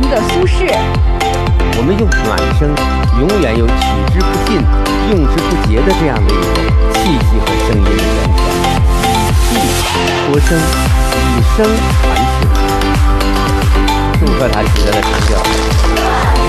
的苏轼。 我们用暖声，永远有取之不尽、用之不竭的这样的一种气息和声音的源泉，以气托声，以声传情。祝贺他取得了成就。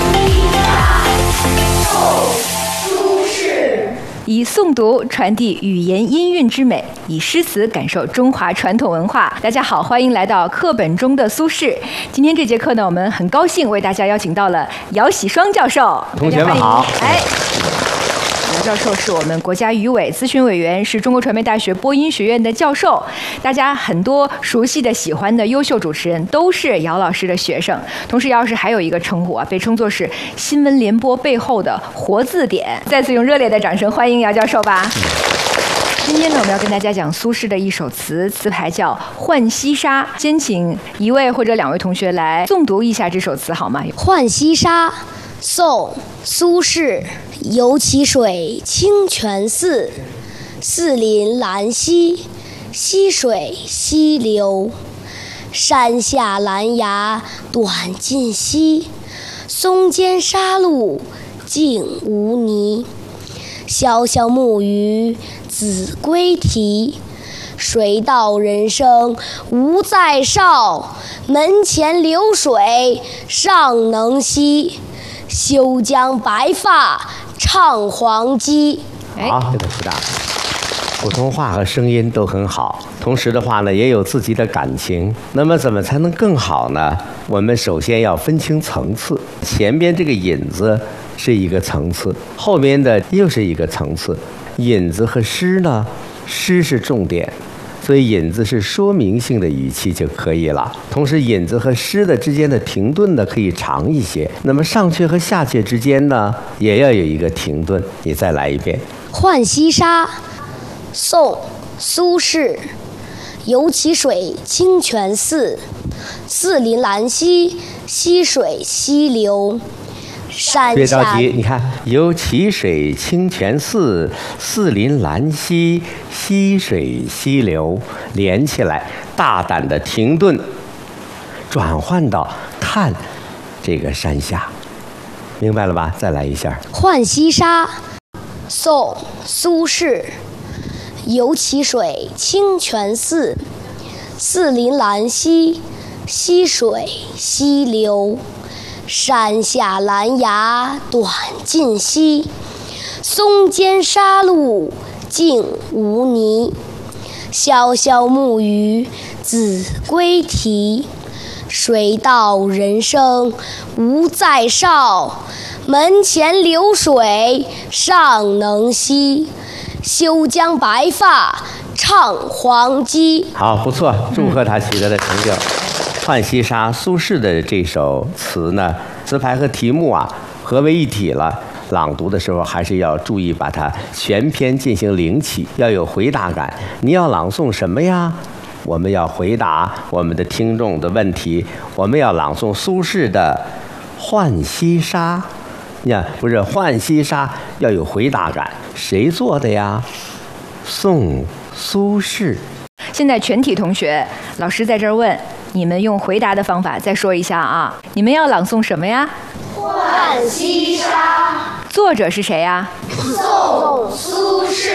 以诵读传递语言音韵之美，以诗词感受中华传统文化。大家好，欢迎来到课本中的苏轼。今天这节课呢，我们很高兴为大家邀请到了姚喜双教授。 同学们好。 姚教授是我们国家语委咨询委员，是中国传媒大学播音学院的教授。大家很多熟悉的、喜欢的优秀主持人都是姚老师的学生。同时，姚老师还有一个称呼啊，被称作是新闻联播背后的活字典。再次用热烈的掌声欢迎姚教授吧。今天呢，我们要跟大家讲苏轼的一首词，词牌叫《浣溪沙》。先请一位或者两位同学来诵读一下这首词好吗？ 《浣溪沙》宋·苏轼。游其水清泉寺，寺临兰溪，溪水溪流。山下兰芽短尽稀，松间沙路净无泥。潇潇木鱼子规啼，水到人生无再少。门前流水尚能西，休将白发唱黄鸡。 好，这个是的，普通话和声音都很好，同时的话呢，也有自己的感情。那么怎么才能更好呢？我们首先要分清层次，前边这个引子是一个层次，后边的又是一个层次。引子和诗呢，诗是重点，所以引子是说明性的语气就可以了。同时，引子和诗的之间的停顿呢，可以长一些。那么上阙和下阙之间呢，也要有一个停顿。你再来一遍。 《浣溪沙》宋·苏轼。游其水清泉寺，寺临兰溪，溪水溪流。山别着急，你看，游其水清泉寺，寺临兰溪，溪水溪流，连起来，大胆的停顿，转换到看这个山下，明白了吧？再来一下。 《浣溪沙》宋·苏轼。游其水清泉寺，寺临兰溪，溪水溪流。山下兰芽短尽稀，松间沙路净无泥。潇潇木鱼子规啼，水到人生无再少。门前流水尚能西，休将白发唱黄鸡。 好，不错，祝贺他取得的成就。《浣溪沙》苏轼的这首词呢，词牌和题目啊合为一体了。朗读的时候还是要注意把它全篇进行领起，要有回答感。你要朗诵什么呀？我们要回答我们的听众的问题。我们要朗诵苏轼的《浣溪沙》。你看，不是《浣溪沙》要有回答感，谁做的呀？宋苏轼。 现在全体同学，老师在这儿问你们，用回答的方法再说一下啊！你们要朗诵什么呀？ 《浣溪沙》。 作者是谁呀？ 宋苏轼。